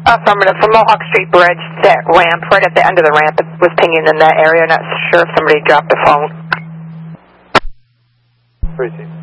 Affirmative. From Mohawk Street Bridge, that ramp, right at the end of the ramp, it was pinging in that area. Not sure if somebody dropped the phone. Receive.